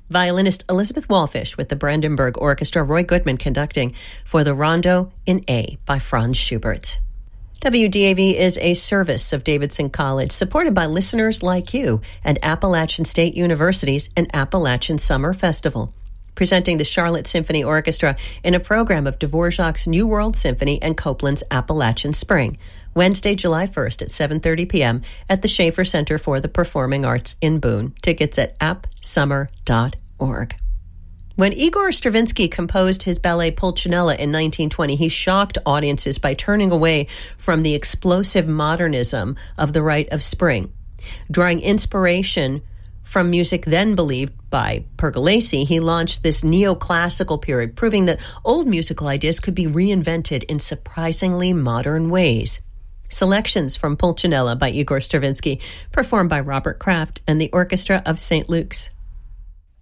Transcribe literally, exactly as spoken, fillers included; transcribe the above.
Violinist Elizabeth Wallfish with the Brandenburg Orchestra, Roy Goodman conducting for the Rondo in A by Franz Schubert. W D A V is a service of Davidson College, supported by listeners like you and Appalachian State University's an Appalachian Summer Festival, presenting the Charlotte Symphony Orchestra in a program of Dvorak's New World Symphony and Copland's Appalachian Spring, Wednesday, July first at seven thirty p.m. at the Schaefer Center for the Performing Arts in Boone. Tickets at app summer dot org. When Igor Stravinsky composed his ballet Pulcinella in nineteen twenty, he shocked audiences by turning away from the explosive modernism of the Rite of Spring. Drawing inspiration from music then believed by Pergolesi, he launched this neoclassical period, proving that old musical ideas could be reinvented in surprisingly modern ways. Selections from Pulcinella by Igor Stravinsky, performed by Robert Kraft and the Orchestra of Saint Luke's.